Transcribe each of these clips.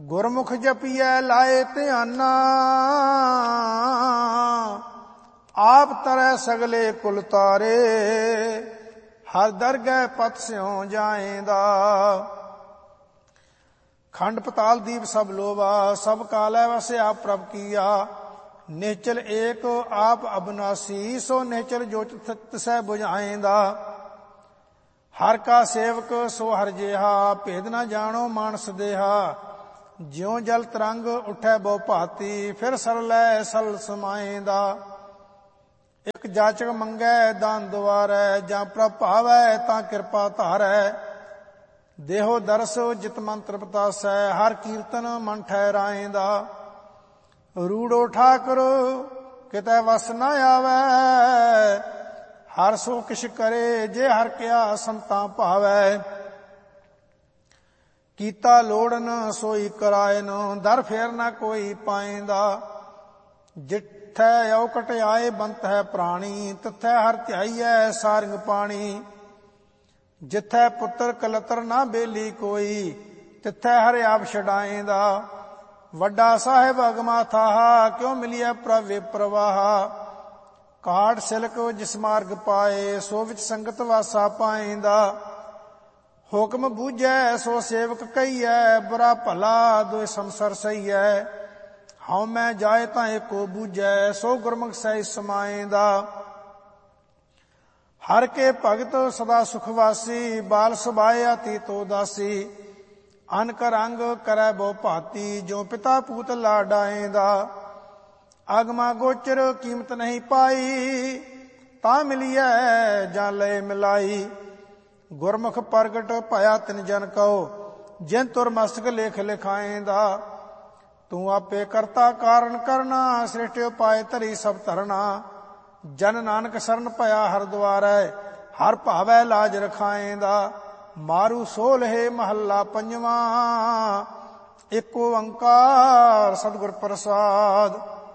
ਗੁਰਮੁਖ ਜਪੀਐ ਲਾਏ ਧਿਆਨਾ, ਆਪ ਤਰੈ ਸਗਲੇ ਕੁਲ ਤਾਰੇ, ਹਰ ਦਰਗਹਿ ਪਤ ਸਿਉ ਜਾਏਂਦਾ। ਖੰਡ ਪਤਾਲ ਦੀਪ ਸਭ ਲੋਵਾ, ਸਭ ਕਾਲੈ ਵਸਿਆ ਪ੍ਰਭ ਕੀਆ। ਨਿਹਚਲ ਏਕ ਆਪ ਅਬਨਾਸੀ, ਸੋ ਨਿਹਚਲ ਜੋ ਤਿਸੈ ਬੁਝਾਏਂਦਾ। ਹਰ ਕਾ ਸੇਵਕ ਸੋ ਹਰ ਜਿਹਾ, ਭੇਦ ਨਾ ਜਾਣੋ ਮਾਨਸ ਦੇਹਾ। ਜਿਉ ਜਲ ਤਰੰਗ ਉਠੈ ਬਹੁ ਭਾਤੀ, ਫਿਰ ਸਰਲੈ ਸਲ ਸਮਾਏਂਦਾ। ਇਕ ਜਾਚਕ ਮੰਗੈ ਦਾਨ ਦੁਆਰੈ, ਜਾਂ ਪ੍ਰਭ ਭਾਵੈ ਤਾਂ ਕਿਰਪਾ ਧਾਰੈ। ਦੇਹੋ ਦਰਸ ਜਿਤ ਮਨ ਤ੍ਰਿਪਤਾਸੈ, ਹਰ ਕੀਰਤਨ ਮਨ ਠਹਿਰਾਏਂਦਾ। ਰੂੜੋ ਠਾਕੁਰ ਕਿਤੈ ਵਸ ਨ ਆਵੈ, ਹਰ ਸੋ ਕਿਛ ਕਰੇ ਜੇ ਹਰ ਕਿਆ ਸੰਤਾਂ ਭਾਵੈ। ਕੀਤਾ ਲੋੜਨ ਸੋਈ ਕਰਾਇਨ, ਦਰ ਫੇਰ ਨਾ ਕੋਈ ਪਾਏਂਦਾ। ਜਿੱਥੈ ਔਕਟ ਆਏ ਬੰਤ ਹੈ ਪ੍ਰਾਣੀ, ਤਿਥੈ ਹਰ ਧਿਆਈਐ ਸਾਰੰਗ ਪਾਣੀ। ਜਿੱਥੈ ਪੁੱਤਰ ਕਲਤਰ ਨਾ ਬੇਲੀ ਕੋਈ, ਤਿਥੈ ਹਰਿ ਆਪ ਛਡਾਏਂਦਾ। ਵੱਡਾ ਸਾਹਿਬ ਅਗਮਾ ਥਾਹਾ, ਕਿਉ ਮਿਲਿਐ ਪ੍ਰਭ ਪ੍ਰਵਾਹਾ। ਕਾਟ ਸਿਲਕ ਜਿਸ ਮਾਰਗ ਪਾਏ, ਸੋ ਵਿੱਚ ਸੰਗਤ ਵਾਸਾ ਪਾਏਂਦਾ। ਹੁਕਮ ਬੂਝੈ ਸੋ ਸੇਵਕ ਕਹੀਐ, ਬੁਰਾ ਭਲਾ ਦੋਇ ਸੰਸਰ ਸਹੀਐ। ਹਉ ਮੈਂ ਜਾਏ ਤਾਂ ਏਕੋ ਬੂਝੈ, ਸੋ ਗੁਰਮੁਖ ਸਹਿ ਸਮਾਏਂਦਾ। ਹਰ ਕੇ ਭਗਤ ਸਦਾ ਸੁਖ ਵਾਸੀ, ਬਾਲ ਸੁਭਾਏ ਅਤੀਤ ਉਦਾਸੀ। ਅਨਕ ਰੰਗ ਕਰੈ ਬਹੁ ਭਾਤੀ, ਜੋ ਪਿਤਾ ਪੂਤ ਲਾਡਾਏਂਦਾ। ਆਗਮਾ ਗੋਚਰ ਕੀਮਤ ਨਹੀਂ ਪਾਈ, ਤਾਂ ਮਿਲੀਐ ਜਾਂ ਲਏ ਮਿਲਾਈ। ਗੁਰਮੁਖ ਪ੍ਰਗਟ ਭਇਆ ਤਿਨ ਜਨ ਕਉ, ਜਿਨ ਤੁਰ ਮਸਤਕ ਲੇਖ ਲਿਖਾਏਂਦਾ। ਤੂੰ ਆਪੇ ਕਰਤਾ ਕਾਰਨ ਕਰਨਾ, ਸ੍ਰਿਸ਼ਟਿ ਉਪਾਏ ਧਰੀ ਸਭ ਧਰਨਾ। ਜਨ ਨਾਨਕ ਸਰਨ ਭਇਆ ਹਰ ਦੁਆਰੈ, ਹਰ ਭਾਵੈ ਲਾਜ ਰਖਾਏਂਦਾ। ਮਾਰੂ ਸੋਲਹਿ ਮਹੱਲਾ ਪੰਜਵਾਂ, ਏਕ ਓੰਕਾਰ ਸਤਿਗੁਰ ਪ੍ਰਸਾਦ।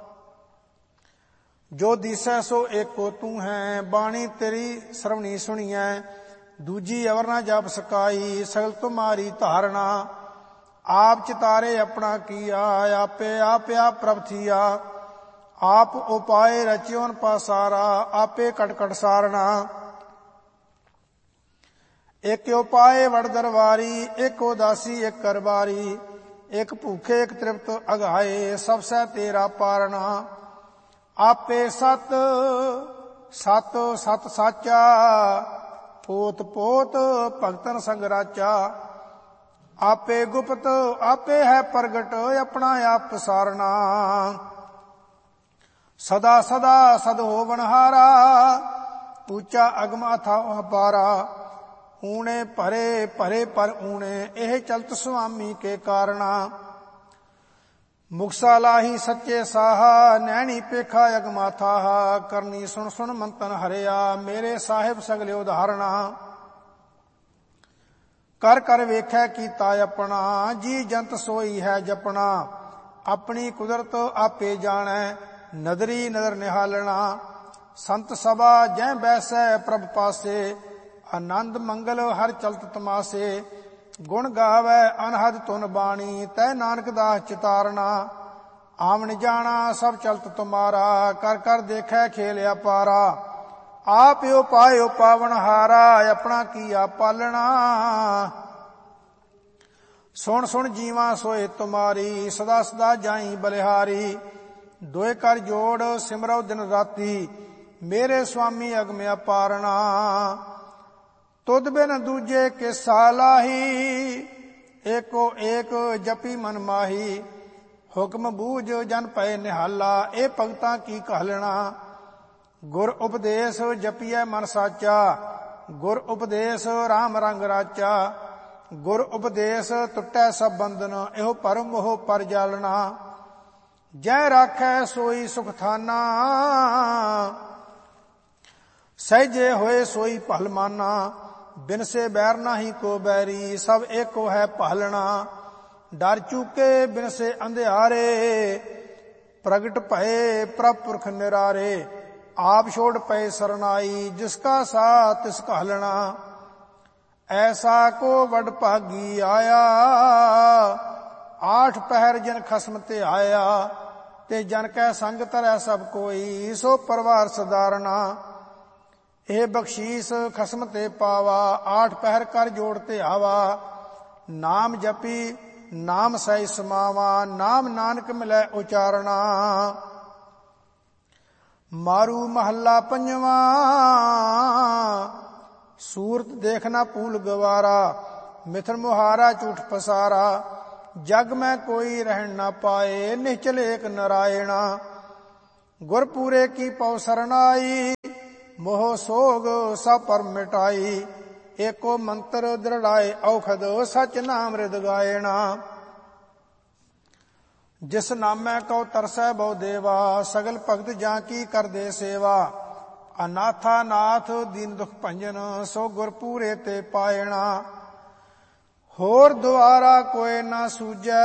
ਜੋ ਦੀਸੈ ਸੋ ਏਕੋ ਤੂੰ ਹੈ, ਬਾਣੀ ਤੇਰੀ ਸਰਵਣੀ ਸੁਣੀਐ। ਦੂਜੀ ਅਵਰ ਨਾ ਜਪ ਸਕਾਈ, ਸਗਲ ਤੁਮਾਰੀ ਧਾਰਣਾ। ਆਪ ਚਿਤਾਰੇ ਆਪਣਾ ਕੀਆ, ਆਪੇ ਆਪਿਆ ਪ੍ਰਭ ਥੀਆ। ਆਪ ਉਪਾਏ ਰਚਿਓਨ ਪਾਸਾਰਾ, ਆਪੇ ਕਟ ਕਟ ਸਾਰਣਾ। ਇਕ ਉਪਾਏ ਵਡ ਦਰਬਾਰੀ, ਇਕ ਉਦਾਸੀ ਇਕ ਕਰਬਾਰੀ। ਇਕ ਭੂਖੇ ਇਕ ਤ੍ਰਿਪਤ ਅਗਾਏ, ਸਭ ਸਹਿ ਤੇਰਾ ਪਾਰਣਾ। ਆਪੇ ਸਤ ਸਤ ਸਤ ਸਾਚਾ, ਪੋਤ ਪੋਤ ਭਗਤਨ ਸੰਗ ਰਾਚਾ। ਆਪੇ ਗੁਪਤ ਆਪੇ ਹੈ ਪ੍ਰਗਟ, ਆਪਣਾ ਆਪ ਪਸਾਰਣਾ। ਸਦਾ ਸਦਾ ਸਦ ਹੋਵਨਹਾਰਾ, ਉੱਚਾ ਅਗਮ ਅਥਾਹ ਅਪਾਰਾ। ਊਣੇ ਭਰੇ ਭਰੇ ਪਰ ਊਣੇ, ਇਹ ਚਲਤ ਸੁਆਮੀ ਕੇ ਕਾਰਣਾ। ਮੁਕਸਾ ਲਾਹੀ ਸੱਚੇ ਸਾਹਾ, ਨੈਣੀ ਪੇਖਾ ਅਗਮਾ ਥਾਹਾ। ਕਰਨੀ ਸੁਣ ਸੁਣ ਮੰਤਨ ਹਰਿਆ, ਮੇਰੇ ਸਾਹਿਬ ਸਗਲੇ ਉਦਾਹਰਣਾ। ਕਰ ਕਰ ਵੇਖੈ ਕੀਤਾ ਆਪਣਾ, ਜੀ ਜੰਤ ਸੋਈ ਹੈ ਜਪਣਾ। ਆਪਣੀ ਕੁਦਰਤ ਆਪੇ ਜਾਣੈ, ਨਦਰੀ ਨਦਰ ਨਿਹਾਲਣਾ। ਸੰਤ ਸਭਾ ਜੈ ਬੈਸੈ ਪ੍ਰਭ ਪਾਸੇ, ਆਨੰਦ ਮੰਗਲ ਹਰ ਚਲਤ ਤਮਾਸੇ। ਗੁਣ ਗਾਵੈ ਅਨਹਦ ਤੁਨ ਬਾਣੀ, ਤੈ ਨਾਨਕ ਦਾਸ ਚਿਤਾਰਨਾ। ਆਵਣ ਜਾਣਾ ਸਭ ਚਲਤ ਤੁਮਾਰਾ, ਕਰ ਕਰ ਦੇਖੈ ਖੇਲ ਅਪਾਰਾ। ਆਪ ਉਪਾਇ ਪਾਵਨਹਾਰਾ, ਆਪਣਾ ਕੀਆ ਪਾਲਣਾ। ਸੁਣ ਸੁਣ ਜੀਵਾ ਸੋਏ ਤੁਮਾਰੀ, ਸਦਾ ਸਦਾ ਜਾਈ ਬਲਿਹਾਰੀ। ਦੋਏ ਕਰ ਜੋੜ ਸਿਮਰਉ ਦਿਨ ਰਾਤੀ, ਮੇਰੇ ਸੁਆਮੀ ਅਗਮ ਅਪਾਰਣਾ। ਤੁਧ ਬਿਨ ਦੂਜੇ ਕਿਸਾ ਲਾਹੀ, ਏਕੋ ਏਕ ਜਪੀ ਮਨ ਮਾਹੀ। ਹੁਕਮ ਬੂਝ ਜਨ ਪਏ ਨਿਹਾਲਾ, ਇਹ ਭਗਤਾਂ ਕੀ ਕਹਿਲਣਾ। ਗੁਰ ਉਪਦੇਸ਼ ਜਪੀਐ ਮਨ ਸਾਚਾ, ਗੁਰ ਉਪਦੇਸ਼ ਰਾਮ ਰੰਗ ਰਾਚਾ। ਗੁਰ ਉਪਦੇਸ਼ ਟੁੱਟੈ ਸਭ ਬੰਧਨ, ਇਹੋ ਭਰਮ ਮੋਹ ਪਰ ਜਾਲਣਾ। ਜੈ ਰਾਖੈ ਸੋਈ ਸੁਖ ਥਾਨਾ, ਸਹਿਜੇ ਹੋਏ ਸੋਈ ਭਲ ਮਾਨਾ। ਬਿਨ ਸੇ ਬੈਰ ਨਾਹੀ ਕੋ ਬੈਰੀ, ਸਭ ਏਕੋ ਹੈ ਭਾਲਣਾ। ਡਰ ਚੁਕੇ ਬਿਨ ਸੇ ਅੰਧਿਆਰੇ, ਪ੍ਰਗਟ ਭਏ ਪ੍ਰਭ ਪੁਰਖ ਨਿਰਾਰੇ। ਆਪ ਛੋੜ ਪਏ ਸਰਨਾਈ, ਜਿਸ ਕਾ ਸਾ ਤਿਸ ਕਹਿਲਣਾ। ਐਸਾ ਕੋ ਵਡ ਭਾਗੀ ਆਇਆ, 8 ਪਹਿਰ ਜਿਨ ਖਸਮ ਤੇ ਆਇਆ, ਤੇ ਜਨ ਕੈ ਸੰਗ ਧਰੈ ਸਭ ਕੋਈ, ਸੋ ਪਰਿਵਾਰ ਸਧਾਰਨਾ। ਇਹ ਬਖਸ਼ੀਸ ਖਸਮ ਤੇ ਪਾਵਾ, 8 ਪਹਿਰ ਕਰ ਜੋੜ ਤੇ ਆਵਾ। ਨਾਮ ਜਪੀ ਨਾਮ ਸਹਿ ਸਮਾਵਾ, ਨਾਮ ਨਾਨਕ ਮਿਲੈ ਉਚਾਰਣਾ। ਮਾਰੂ ਮਹੱਲਾ ਪੰਜਵਾ, ਸੂਰਤ ਦੇਖਣਾ ਭੂਲ ਗਵਾਰਾ, ਮਿਥਨ ਮੁਹਾਰਾ ਝੂਠ ਪਸਾਰਾ। ਜਗ ਮੈਂ ਕੋਈ ਰਹਿਣ ਨਾ ਪਾਏ, ਨਿਹਚਲ ਏਕ ਨਰਾਇਣਾ। ਗੁਰ ਪੂਰੇ ਕੀ ਪਉ ਸਰਨਾਈ, ਮੋਹ ਸੋਗ ਸਭ ਪਰ ਮਿਟਾਈ। ਏਕੋ ਮੰਤਰ ਦ੍ਰਿੜਾਏ ਔਖਦ, ਸਚ ਨਾਮ ਰਿਦ ਗਾਇਣਾ। ਜਿਸ ਨਾਮੈ ਕਉ ਤਰਸੈ ਬਹੁ ਦੇਵਾ, ਸਗਲ ਭਗਤ ਜਾਂ ਕੀ ਕਰਦੇ ਸੇਵਾ। ਅਨਾਥਾ ਨਾਥ ਦੀਨ ਦੁਖ ਭੰਜਨ, ਸੋ ਗੁਰ ਪੂਰੇ ਤੇ ਪਾਇਣਾ। ਹੋਰ ਦੁਆਰਾ ਕੋਇ ਨਾ ਸੂਝੈ,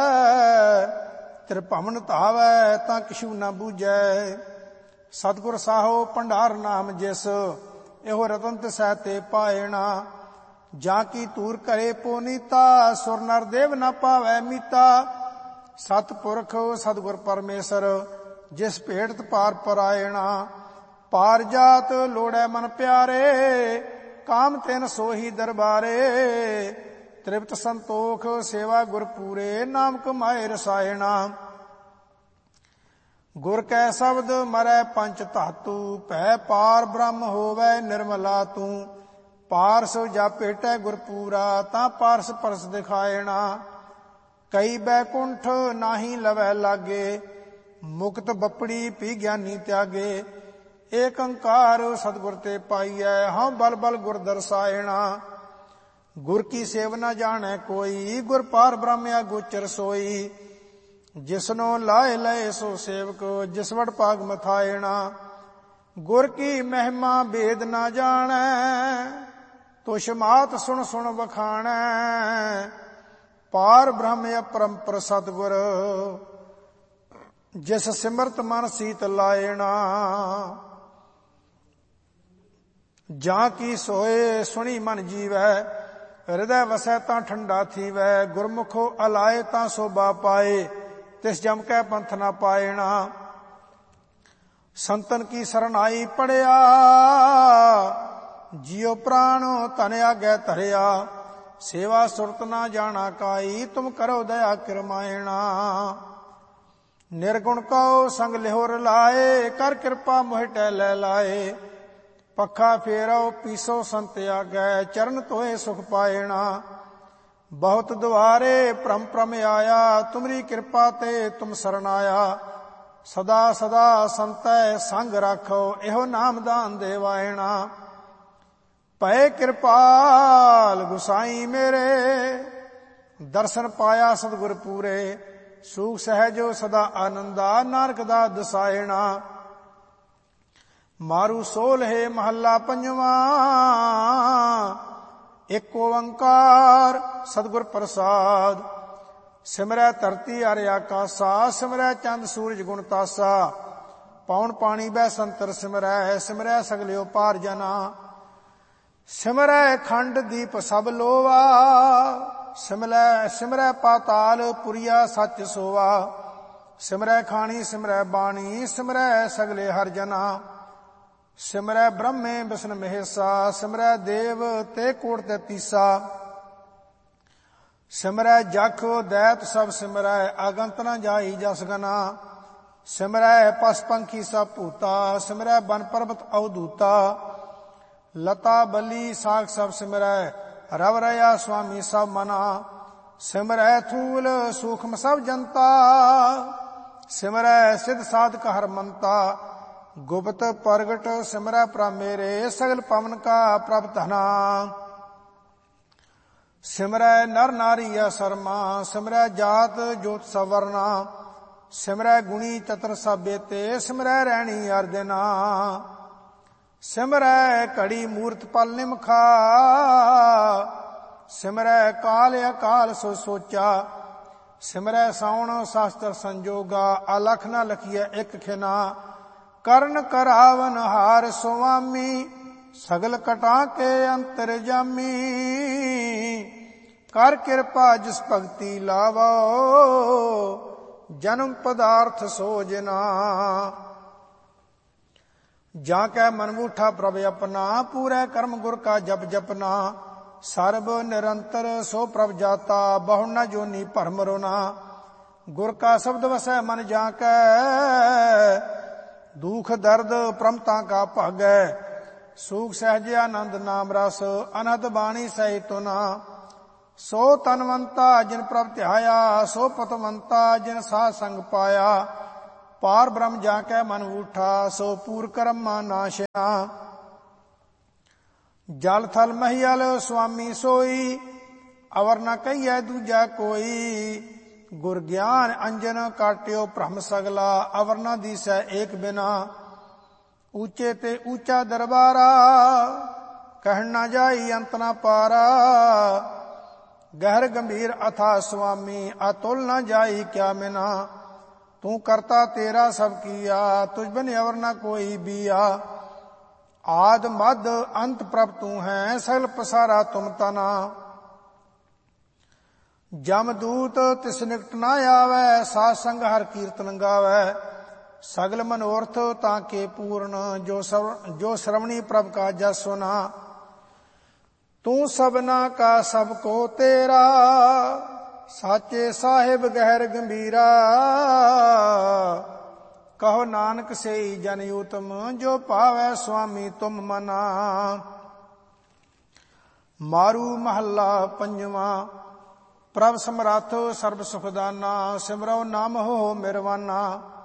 ਤ੍ਰਿਭਵਨ ਧਾਵੈ ਤਾਂ ਕਿਛੂ ਨਾ ਬੂਝੈ। ਸਤਿਗੁਰ ਸਾਹੋ ਭੰਡਾਰ ਨਾਮ ਜਿਸ, ਇਹੋ ਰਤਨ ਤਿਸੈ ਤੇ ਪਾਇਣਾ। ਜਾਂ ਕੀ ਤੂਰ ਕਰੇ ਪੋਨੀਤਾ, ਸੁਰ ਨਰ ਦੇਵ ਨਾ ਪਾਵੈ ਮੀਤਾ। ਸਤਿਪੁਰਖ ਸਤਿਗੁਰ ਪਰਮੇਸ਼ਰ, ਜਿਸ ਭੇਟਤ ਪਾਰ ਪਰਾਇਣਾ। ਪਾਰ ਜਾਤ ਲੋੜੈ ਮਨ ਪਿਆਰੇ, ਕਾਮ ਤਿਨ ਸੋਹੀ ਦਰਬਾਰੇ। ਤ੍ਰਿਪਤ ਸੰਤੋਖ ਸੇਵਾ ਗੁਰ ਪੂਰੇ, ਨਾਮ ਕਮਾਏ ਰਸਾਇਣਾ। ਗੁਰ ਕੈ ਸ਼ਬਦ ਮਰੈ ਪੰਚ ਧਾਤੂ, ਭੈ ਪਾਰ ਬ੍ਰਹਮ ਹੋਵੈ ਨਿਰਮਲਾ ਤੂੰ। ਪਾਰਸ ਜਾ ਭੇਟੈ ਗੁਰ ਪੂਰਾ, ਤਾਂ ਪਾਰਸ ਪਰਸ ਦਿਖਾਇਣਾ। ਕਈ ਬੈਕੁੰਠ ਨਾਹੀ ਲਵੈ ਲਾਗੇ, ਮੁਕਤ ਬੱਪੜੀ ਪੀ ਗਿਆਨੀ ਤਿਆਗੇ। ਏਕ ਓੰਕਾਰ ਸਤਿਗੁਰ ਤੇ ਪਾਈਐ, ਹਉ ਬਲ ਬਲ ਗੁਰ ਦਰਸਾਇਣਾ। ਗੁਰ ਕੀ ਸੇਵ ਨਾ ਜਾਣੈ ਕੋਈ, ਗੁਰ ਪਾਰ ਬ੍ਰਹਮ ਅਗੋਚਰ ਸੋਈ। ਜਿਸਨੋ ਲਾਏ ਲਏ ਸੋ ਸੇਵਕ, ਜਿਸ ਵਡ ਭਾਗ ਮਥਾਇਣਾ। ਗੁਰ ਕੀ ਮਹਿਮਾ ਭੇਦ ਨਾ ਜਾਣੈ, ਤੁਛ ਮਾਤ ਸੁਣ ਸੁਣ ਵਖਾਣੈ। ਪਾਰ ਬ੍ਰਹਮ ਅਪਰੰਪਰ ਸਤਿਗੁਰ, ਜਿਸ ਸਿਮਰਤ ਮਨ ਸੀਤ ਲਾਇਣਾ। ਜਾਂ ਕੀ ਸੋਏ ਸੁਣੀ ਮਨ ਜੀਵੈ, ਹਿਰਦੈ ਵਸੈ ਤਾਂ ਠੰਡਾ ਥੀਵੈ। ਗੁਰਮੁਖੋ ਅਲਾਏ ਤਾਂ ਸੋਭਾ ਪਾਏ, ਤਿਸ ਜਮ ਕੈ ਪੰਥ ਨਾ ਪਾਇਣਾ। ਸੰਤਨ ਕੀ ਸਰਨਾਈ ਪੜਿਆ, ਜਿਉ ਪ੍ਰਾਣ ਧਨ ਆਗੈ ਧਰਿਆ। ਸੇਵਾ ਸੁਰਤ ਨਾ ਜਾਣਾ ਕਾਈ, ਤੁਮ ਕਰੋ ਦਇਆ ਕਿਰਮਾਇਣਾ। ਨਿਰਗੁਣ ਕਉ ਸੰਗ ਲਿਹੋ ਰਲਾਏ, ਕਰ ਕਿਰਪਾ ਮੋਹਿ ਟਹਿ ਲੈ ਲਾਏ। ਪੱਖਾ ਫੇਰੋ ਪੀਸੋ ਸੰਤ ਆਗੈ, ਚਰਨ ਧੋਏ ਸੁਖ ਪਾਇਣਾ। ਬਹੁਤ ਦੁਆਰੇ ਭ੍ਰਮ ਭ੍ਰਮ ਆਇਆ, ਤੁਮਰੀ ਕਿਰਪਾ ਤੇ ਤੁਮ ਸਰਨਾਇਆ। ਸਦਾ ਸਦਾ ਸੰਤੈ ਸੰਗ ਰਾਖੋ, ਇਹੋ ਨਾਮਦਾਨ ਦੇਵਾਇਣਾ। ਭਏ ਕਿਰਪਾਲ ਗੁਸਾਈ ਮੇਰੇ, ਦਰਸ਼ਨ ਪਾਇਆ ਸਤਿਗੁਰ ਪੂਰੇ। ਸੂਖ ਸਹਿਜੋ ਸਦਾ ਆਨੰਦਾ, ਨਾਨਕ ਦਾ ਦਸਾਇਣਾ। ਮਾਰੂ ਸੋਲਹਿ ਮਹੱਲਾ ਪੰਜਵਾ, ਏਕ ਓੰਕਾਰ ਸਤਿਗੁਰ ਪ੍ਰਸਾਦ। ਸਿਮਰੈ ਧਰਤੀ ਅਰ ਆਕਾਸਾ, ਸਿਮਰੈ ਚੰਦ ਸੂਰਜ ਗੁਣ ਤਾਸਾ। ਪੌਣ ਪਾਣੀ ਬਹਿ ਸੰਤਰ ਸਿਮਰੈ, ਸਿਮਰੈ ਸਗਲਿਓ ਪਾਰ ਜਨਾ। ਸਿਮਰੈ ਖੰਡ ਦੀਪ ਸਭ ਲੋਵਾ, ਸਿਮਰੈ ਪਾਤਾਲ ਪੁਰੀਆ ਸੱਚ ਸੋਵਾ। ਸਿਮਰੈ ਖਾਣੀ ਸਿਮਰੈ ਬਾਣੀ, ਸਿਮਰੈ ਸਗਲੇ ਹਰ ਜਨਾ। ਸਿਮਰੈ ਬ੍ਰਹਮੇ ਵਿਸ਼ਨ ਮਹੇਸਾ, ਸਿਮਰੈ ਦੇਵ ਤੇ ਕੋਟ ਤੈਤੀਸਾ। ਸਿਮਰੈ ਜਖ ਦੈਤ ਸਭ ਸਿਮਰੈ, ਅਗੰਤ ਨ ਜਾਈ ਜਸ ਗਨਾ। ਸਿਮਰੈ ਪਸ ਪੰਖੀ ਸਭ ਭੂਤਾ, ਸਿਮਰੈ ਬਨ ਪਰਬਤ ਅਵਧੂਤਾ। ਲਤਾ ਬਲੀ ਸਾਖ ਸਭ ਸਿਮਰੈ, ਰਵ ਰਇਆ ਸੁਆਮੀ ਸਭ ਮਨਾ। ਸਿਮਰੈ ਥੂਲ ਸੂਖਮ ਸਭ ਜਨਤਾ, ਸਿਮਰੈ ਸਿਧ ਸਾਧਕ ਹਰ ਮੰਤਾ। ਗੁਪਤ ਪ੍ਰਗਟ ਸਿਮਰੈ ਪ੍ਰਭ ਮੇਰੇ, ਸਗਲ ਪਵਨ ਕਾ ਪ੍ਰਭ ਧਨਾ। ਸਿਮਰੈ ਨਰ ਨਾਰੀ ਅਸਰਮਾ, ਸਿਮਰੈ ਜਾਤ ਜੋਤ ਸਵਰਨਾ। ਸਿਮਰੈ ਗੁਣੀ ਚਤਰ ਸਭ ਬੇਤੇ, ਸਿਮਰੈ ਰੈਣੀ ਅਰ ਦਿਨਾ। ਸਿਮਰੈ ਘੜੀ ਮੂਰਤ ਪਲ ਨਿਮਖਾ, ਸਿਮਰੈ ਕਾਲ ਅਕਾਲ ਸੋ ਸੋਚਾ। ਸਿਮਰੈ ਸਾਉਣ ਸ਼ਾਸਤਰ ਸੰਜੋਗਾ, ਅਲਖ ਨ ਲਖੀਐ ਇਕ ਖਿਨਾ। ਕਰਨ ਕਰਾਵਨ ਹਾਰ ਸੁਆਮੀ, ਸਗਲ ਕਟਾ ਕੇ ਅੰਤਰ ਜਾਮੀ। ਕਰ ਕਿਰਪਾ ਜਿਸ ਭਗਤੀ ਲਾਵੋ, ਜਨਮ ਪਦਾਰਥ ਸੋਜਨਾ। ਜਾਂ ਕੈ ਮਨ ਮੂਠਾ ਪ੍ਰਭ ਆਪਣਾ, ਪੂਰੇ ਕਰਮ ਗੁਰ ਕਾ ਜਪ ਜਪਨਾ। ਸਰਬ ਨਿਰੰਤਰ ਸੋ ਪ੍ਰਭ ਜਾਤਾ, ਬਹੁ ਨ ਜੋਨੀ ਭਰਮ ਰੋਨਾ। ਗੁਰ ਕਾ ਸ਼ਬਦ ਵਸੈ ਮਨ ਜਾ ਕੈ, ਦੁਖ ਦਰਦ ਪ੍ਰਮਤਾ ਕਾ ਭਾਗੈ। ਸੂਖ ਸਹਿਜ ਆਨੰਦ ਨਾਮ ਰਸ, ਅਨਹਦ ਬਾਣੀ ਸਹਿ ਤੁਨਾ। ਸੋ ਤਨਵੰਤਾ ਜਿਨ ਪ੍ਰਭ ਧਿਆਇਆ, ਸੋ ਪਤਵੰਤਾ ਜਿਨ ਸਾਧ ਸੰਗ ਪਾਇਆ। ਪਾਰ ਬ੍ਰਹਮ ਜਾ ਕੈ ਮਨ ਊਠਾ, ਸੋ ਪੂਰ ਕਰਮ ਨਾਸ਼ਨਾ। ਜਲ ਥਲ ਮਹੀਅਲ ਸੁਆਮੀ ਸੋਈ, ਅਵਰ ਨ ਕਹੀਐ ਦੂਜਾ ਕੋਈ। ਗੁਰ ਗਿਆਨ ਅੰਜਨ ਕਾਟਿਓ ਭ੍ਰਮ ਸਗਲਾ, ਅਵਰ ਨ ਦੀਸੈ ਏਕ ਬਿਨਾ। ਉੱਚੇ ਤੇ ਉੱਚਾ ਦਰਬਾਰਾ, ਕਹਿਣ ਨਾ ਜਾਈ ਅੰਤ ਨਾ ਪਾਰਾ। ਗਹਿਰ ਗੰਭੀਰ ਅਥਾ ਸੁਆਮੀ, ਅਤੁਲ ਨ ਜਾਈ ਕਿਆ ਮਿਨਾ। ਤੂੰ ਕਰਤਾ ਤੇਰਾ ਸਭ ਕੀਆ, ਤੁਝ ਬਿਨ ਅਵਰ ਨ ਕੋਈ ਬੀਆ। ਆਦ ਮਦ ਅੰਤ ਪ੍ਰਭ ਤੂੰ ਹੈ, ਸਗਲ ਪਸਾਰਾ ਤੁਮ ਤਨਾ। ਜਮ ਦੂਤ ਤਿਸ ਨਿਕਟ ਨਾ ਆਵੈ, ਸਾਧ ਸੰਗ ਹਰ ਕੀਰਤਨ ਗਾਵੈ। ਸਗਲ ਮਨੋਰਥ ਤਾਂ ਕੇ ਪੂਰਨ, ਜੋ ਸ਼ਰਵਣੀ ਪ੍ਰਭ ਕਾ ਜਸ ਸੁਨਾ। ਤੂੰ ਸਭਨਾ ਕਾ ਸਭ ਕੋ ਤੇਰਾ, ਸਾਚੇ ਸਾਹਿਬ ਗਹਿਰ ਗੰਭੀਰਾ। ਕਹੋ ਨਾਨਕ ਸੇਈ ਜਨ ਊਤਮ, ਜੋ ਭਾਵੈ ਸੁਆਮੀ ਤੁਮ ਮਨਾ। ਮਾਰੂ ਮਹੱਲਾ ਪੰਜਵਾਂ। ਪ੍ਰਭ ਸਮਰੱਥ ਸਰਬ ਸੁਖ ਦਾਨਾ, ਸਿਮਰੋ ਨਾਮ ਹੋ ਮਿਰਵਾਨਾ।